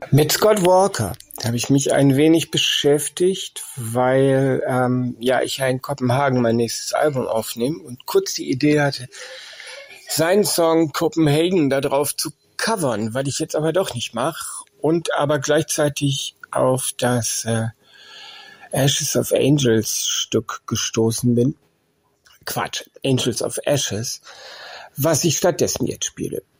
Mit Scott Walker habe ich mich ein wenig beschäftigt, weil ich ja in Kopenhagen mein nächstes Album aufnehme und kurz die Idee hatte, seinen Song Copenhagen da drauf zu covern, weil ich jetzt aber doch nicht mache und aber gleichzeitig auf das Ashes of Angels Stück gestoßen bin. Quatsch, Angels of Ashes, was ich stattdessen jetzt spiele.